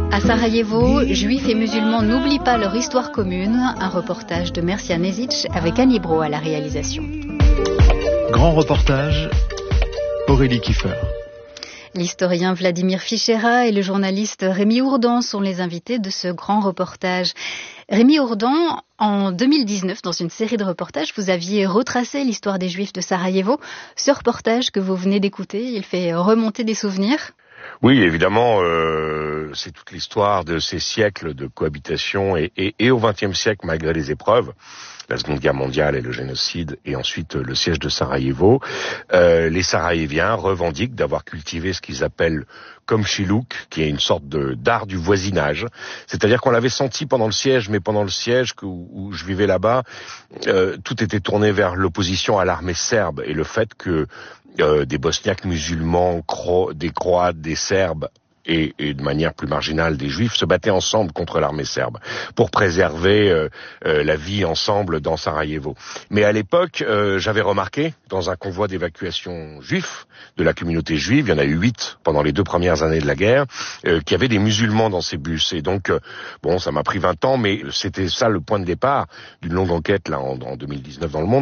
À Sarajevo, juifs et musulmans n'oublient pas leur histoire commune. Un reportage de Mercia Nezic avec Annie Bro à la réalisation. Grand reportage, Aurélie Kiefer. L'historien Vladimir Fichera et le journaliste Rémi Ourdan sont les invités de ce grand reportage. Rémi Ourdan, en 2019, dans une série de reportages, vous aviez retracé l'histoire des Juifs de Sarajevo. Ce reportage que vous venez d'écouter, il fait remonter des souvenirs ? Oui, évidemment, c'est toute l'histoire de ces siècles de cohabitation et au XXe siècle, malgré les épreuves, la Seconde Guerre mondiale et le génocide, et ensuite le siège de Sarajevo, les Sarajeviens revendiquent d'avoir cultivé ce qu'ils appellent komşiluk, qui est une sorte d'art du voisinage. C'est-à-dire qu'on l'avait senti pendant le siège, mais pendant le siège où je vivais là-bas, tout était tourné vers l'opposition à l'armée serbe et le fait que des Bosniaques musulmans, des Croates, des Serbes et de manière plus marginale des Juifs se battaient ensemble contre l'armée serbe pour préserver la vie ensemble dans Sarajevo. Mais à l'époque, j'avais remarqué dans un convoi d'évacuation juif de la communauté juive, il y en a eu 8 pendant les 2 premières années de la guerre, qu'il y avait des musulmans dans ces bus. Et donc, ça m'a pris 20 ans, mais c'était ça le point de départ d'une longue enquête là en 2019 dans le monde.